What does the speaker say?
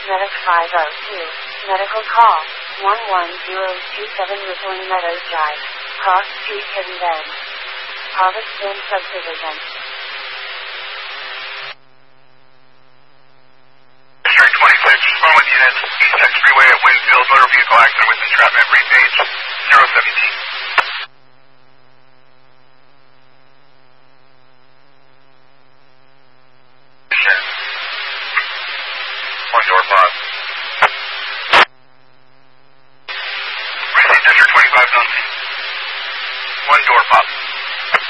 Medic 502. Medical call. 11027 Rippling Meadows Drive. Cross Street Hidden Bend. Harvest Bend Subdivision. District 26, phone with units. East 10 Freeway at Winfield. Motor vehicle accident with entrapment. Brief age 017. On your box.